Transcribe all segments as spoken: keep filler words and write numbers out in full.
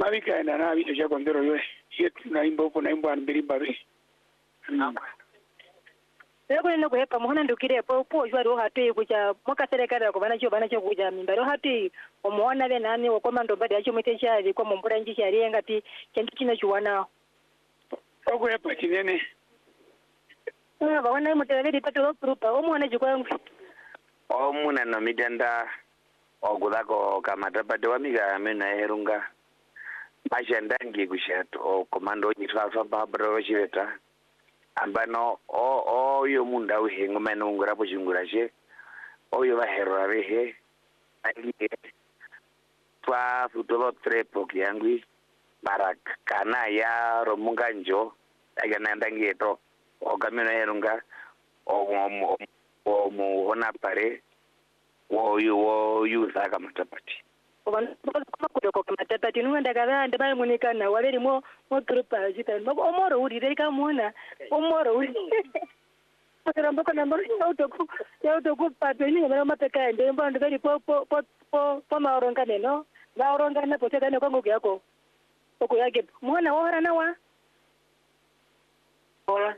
mabika na na vitu cha kondero yoe yetu na imbo ko na imbo anbiri babe Lego nino kuhepa muhona ndukire po po jwari hati kuja mwaka serikali ko bana cyo bana cyo kuja mimbaro hati omuona be nani wo komando badi acho miteshari ko mumbura nji shari ngati kintu kino chuwana ko hepa kinene ah bawana muteveri pato grupa omuona jikwangu omuna no midanda ogudako kamata bade wamiga mena herunga mashanda ngi kushato o komando nyifafa babro shireta ambano o o yo munda uhengo menungura bujungura je o yo bahero rehe angie twa futolo trepo kiangwi barak kana ya romunga njo agana ndangieto o kameno herunga o o o mo hona pare wo yo wo yuza kama tapati obana ko kama tapati nunda kada ndaba munikana waberi mo mo grupa jita omoro uri reka mona omoro uri Pero mboko na mboko ya utoku ya utoku pato ni ngara mapeka ende mbando kali po po po po po maoronga neno maoronga na pote kana kwangu yako oko yake mwana wora na wa hola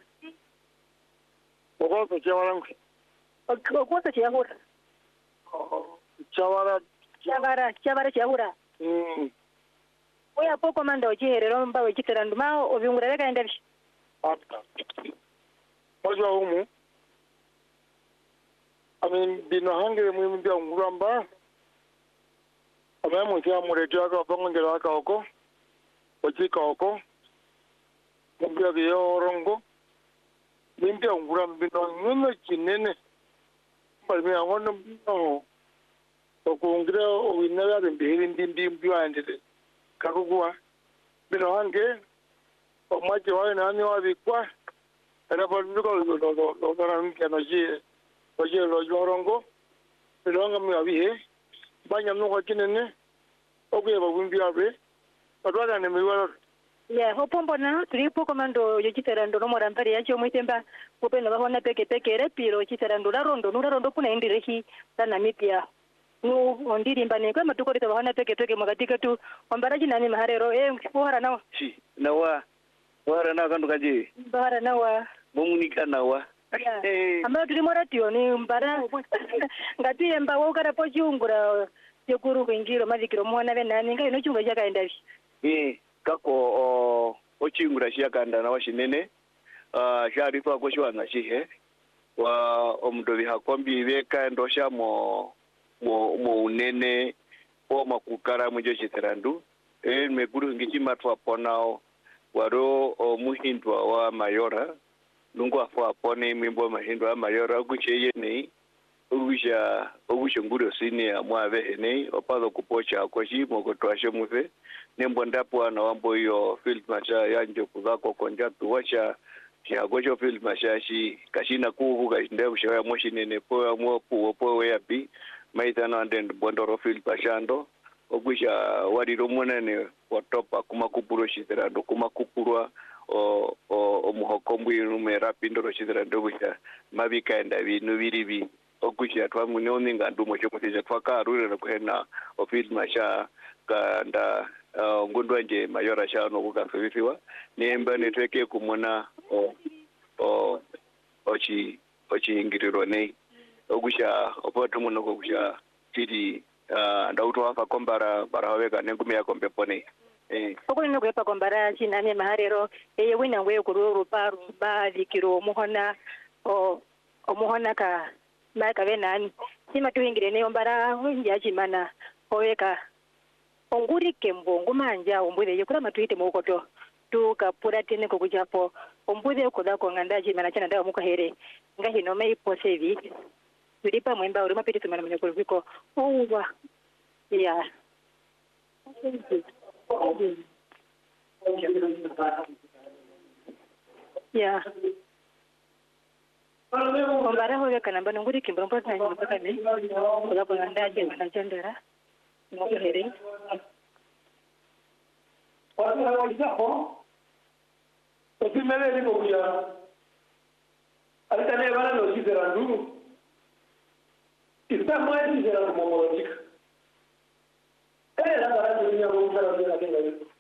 oko chawala oko sa chawara chawala chawara chawara chawara mm oya poko manda ochiherero mba wechiterando ma ovyungura reka enda bishi ata Ojo umu amin bino hangere mu mbya nguramba abamu kya murejo aka bangongera aka oko ochika oko mbya yo rongo mbya nguramba bino nyono kinene bali me angono no okungira owinara mbihiri ndindi mbya ndide kakugwa bino hange omaje wa nani wa bikwa era por lo lo lo lo lo que nos lleve oye lo yorongo pero anga mi abihe banya no kwakinene okuye babumbi abe atwala ne miwa ya hopombo na tripo komando yechiterando no morambari yacho mwitemba kupenda bahona peke peke repiro chiterando la rondo no rondo kuna indirehi sana mipya no ondiri mbane kwa matuko rita bahona peke peke magatika tu ombaraji nani maharero eh kuhara nawa si nawa wara na kandu kaje bahara nawa bomunika nawa eh amba tulimora tio ni mbara ngati emba wokara po chungura yekuru kwingiro mazikiro mwana be nani ngai no chunga chakaenda bi eh kako o ochingura shakanda na washinene ah sharifa ko shwana shihe wa omdobi hakombi beka ndosha mo mo mo unene o makukara mujo chiterandu eh meguru ngichi matwa ponao waro o muhindwa wa mayora nungu afo apone mimbo mahindwa wa mayora okucheye nei ogusha ogusha nguro sini ya mwabe nei opado kupocha akoshi mokotwashe mufe nembo ndapo ana wambo yo field macha yanjo kuzako konjatu wacha ya gojo field macha shi kashina kuhu kashinde ushawa moshi nene po mo po po we abi maitana ndend bondoro field pashando ogusha wariro munene watopa kuma kupuro shiterando kuma kupurwa o o omuhokombu inume rapindo roshiterando gusha mabika enda binu biribi ogusha twamu nyoninga ndumo chomutije twakaarure no kuhena o field masha kanda ngundwa nje mayora shano kukafifiwa nemba netweke kumona o o ochi ochi ingiriro nei ogusha opoto muno ogusha tidi ndauto afa kombara baraweka nengumi yako mbepone eh oko nino kwepa kombara china ne maharero eye wina ngwe kururu paru ba dikiro muhona o omuhona ka maka benani sima tuingire ne ombara hunja chimana oweka onguri kembo ngumanja ombude yekura matuite mukoto tukapura tene kokujapo ombude koda ko ngandaji mana chana ndawo mukahere ngahino mei posevi tulipa mwemba uri mapiti tumana mnyakulviko owa ya ya ombara hoye kanamba nguri kembo mpaka ni mpaka ni koda ko ngandaji mana chandara mukahere Para la Japón, o si me le digo ya, ahorita le van a los ciudadanos, y está mal ciudadano como chica. Era para que tenía que usar la